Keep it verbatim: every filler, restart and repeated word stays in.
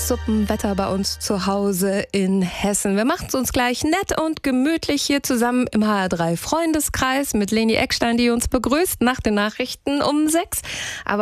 Suppenwetter bei uns zu Hause in Hessen. Wir machen es uns gleich nett und gemütlich hier zusammen im H R drei Freundeskreis mit Leni Eckstein, die uns begrüßt nach den Nachrichten um sechs. Aber